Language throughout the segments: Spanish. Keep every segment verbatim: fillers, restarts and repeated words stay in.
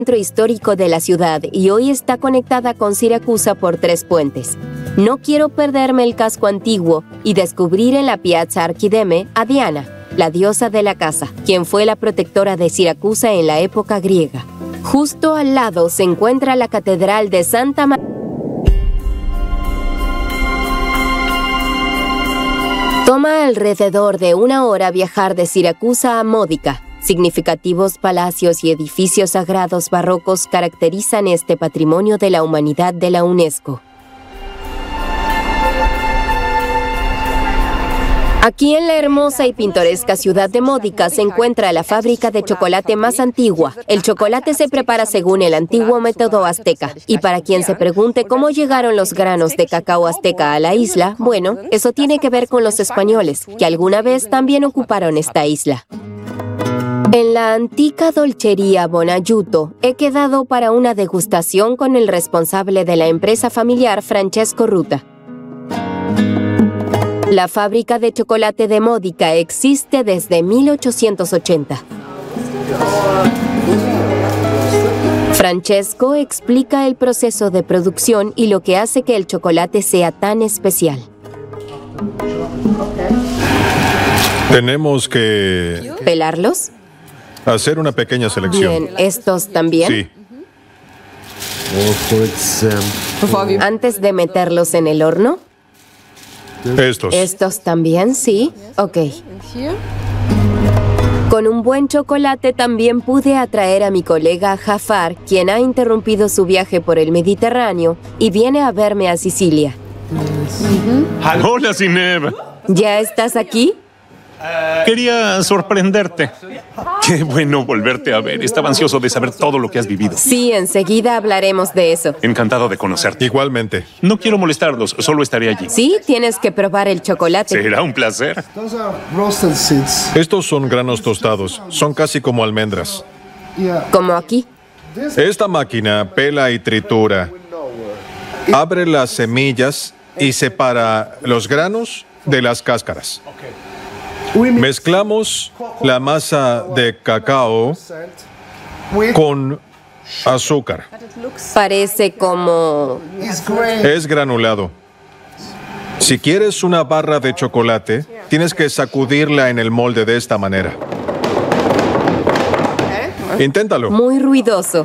centro histórico de la ciudad y hoy está conectada con Siracusa por tres puentes. No quiero perderme el casco antiguo y descubrir en la Piazza Archideme a Diana, la diosa de la casa, quien fue la protectora de Siracusa en la época griega. Justo al lado se encuentra la Catedral de Santa María. Toma alrededor de una hora viajar de Siracusa a Módica. Significativos palacios y edificios sagrados barrocos caracterizan este patrimonio de la humanidad de la UNESCO. Aquí en la hermosa y pintoresca ciudad de Módica se encuentra la fábrica de chocolate más antigua. El chocolate se prepara según el antiguo método azteca. Y para quien se pregunte cómo llegaron los granos de cacao azteca a la isla, bueno, eso tiene que ver con los españoles, que alguna vez también ocuparon esta isla. En la antica dolcería Bonaiuto he quedado para una degustación con el responsable de la empresa familiar Francesco Ruta. La fábrica de chocolate de Módica existe desde mil ochocientos ochenta. Francesco explica el proceso de producción y lo que hace que el chocolate sea tan especial. Tenemos que... ¿Pelarlos? Hacer una pequeña selección. Bien, ¿estos también? Sí. ¿Antes de meterlos en el horno? Estos. ¿Estos también? Sí. Ok. Con un buen chocolate también pude atraer a mi colega Jafar, quien ha interrumpido su viaje por el Mediterráneo y viene a verme a Sicilia. Hola, Zineb. ¿Ya estás aquí? Quería sorprenderte. Qué bueno volverte a ver. Estaba ansioso de saber todo lo que has vivido. Sí, enseguida hablaremos de eso. Encantado de conocerte. Igualmente. No quiero molestarlos, solo estaré allí. Sí, tienes que probar el chocolate. Será un placer. Estos son granos tostados. Son casi como almendras. Como aquí. Esta máquina pela y tritura. Abre las semillas y separa los granos de las cáscaras. Mezclamos la masa de cacao con azúcar. Parece como... Es granulado. Si quieres una barra de chocolate, tienes que sacudirla en el molde de esta manera. Inténtalo. Muy ruidoso.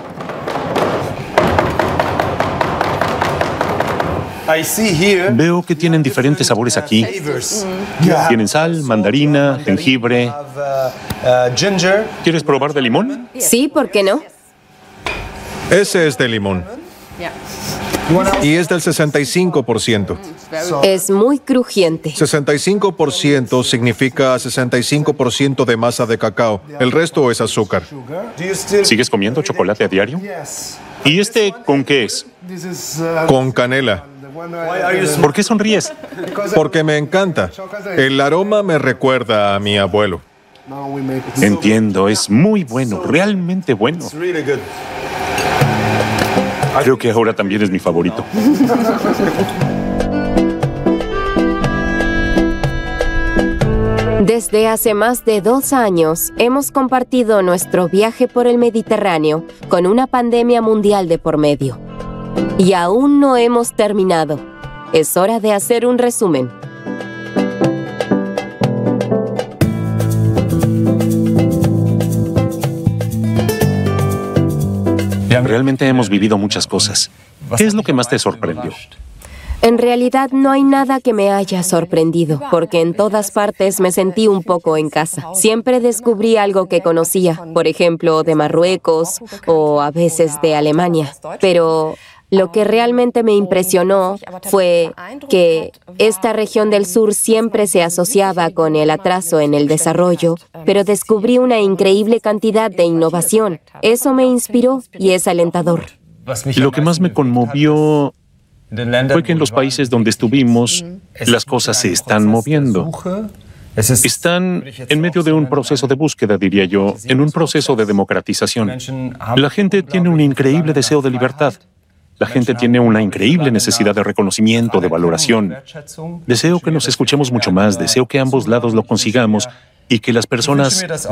Veo que tienen diferentes sabores aquí. Tienen sal, mandarina, jengibre. ¿Quieres probar de limón? Sí, ¿por qué no? Ese es de limón. Y es del sesenta y cinco por ciento. Es muy crujiente. sesenta y cinco por ciento significa sesenta y cinco por ciento de masa de cacao. El resto es azúcar. ¿Sigues comiendo chocolate a diario? ¿Y este con qué es? Con canela. ¿Por qué sonríes? Porque me encanta. El aroma me recuerda a mi abuelo. Entiendo, es muy bueno, realmente bueno. Creo que ahora también es mi favorito. Desde hace más de dos años, hemos compartido nuestro viaje por el Mediterráneo con una pandemia mundial de por medio. Y aún no hemos terminado. Es hora de hacer un resumen. Realmente hemos vivido muchas cosas. ¿Qué es lo que más te sorprendió? En realidad no hay nada que me haya sorprendido, porque en todas partes me sentí un poco en casa. Siempre descubrí algo que conocía, por ejemplo, de Marruecos o a veces de Alemania. Pero lo que realmente me impresionó fue que esta región del sur siempre se asociaba con el atraso en el desarrollo, pero descubrí una increíble cantidad de innovación. Eso me inspiró y es alentador. Lo que más me conmovió fue que en los países donde estuvimos, las cosas se están moviendo. Están en medio de un proceso de búsqueda, diría yo, en un proceso de democratización. La gente tiene un increíble deseo de libertad. La gente tiene una increíble necesidad de reconocimiento, de valoración. Deseo que nos escuchemos mucho más, deseo que ambos lados lo consigamos y que las personas